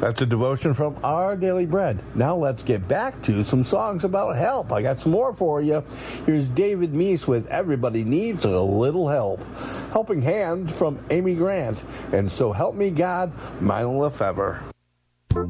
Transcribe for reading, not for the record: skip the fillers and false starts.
That's a devotion from Our Daily Bread. Now let's get back to some songs about help. I got some more for you. Here's David Meese with Everybody Needs a Little Help. Helping Hands from Amy Grant. And So Help Me God, Mylon Lefebvre.